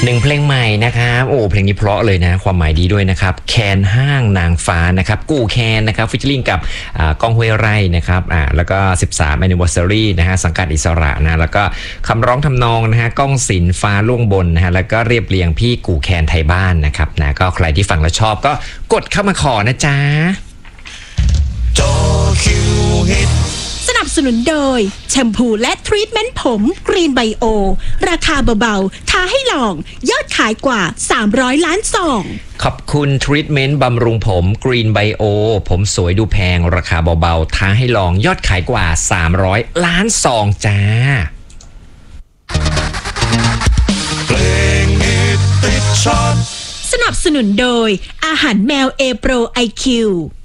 หนึ่งเพลงใหม่นะครับโอ้เพลงนี้เพราะเลยนะความหมายดีด้วยนะครับแคนห้างนางฟ้านะครับกู่แคนนะครับฟิชเชอริงกับก้องห้วยไร่นะครับแล้วก็13 anniversary นะฮะสังกัดอิสระนะแล้วก็คำร้องทำนองนะฮะก้องศิลป์ฟ้าล่วงบนนะฮะแล้วก็เรียบเรียงพี่กู่แคนไทยบ้านนะครับนะก็ใครที่ฟังแล้วชอบก็กดเข้ามาขอนะจ๊ะจอคิวฮิตสนับสนุนโดยแชมพูและทรีทเมนต์ผมกรีนไบโอราคาเบาๆท้าให้ลองยอดขายกว่า300ล้านซองขอบคุณทรีทเมนต์บำรุงผมกรีนไบโอผมสวยดูแพงราคาเบาๆท้าให้ลองยอดขายกว่า300ล้านซองจ้าเพลงฮิตติดชาร์ตสนับสนุนโดยอาหารแมวเอโปรไอคิว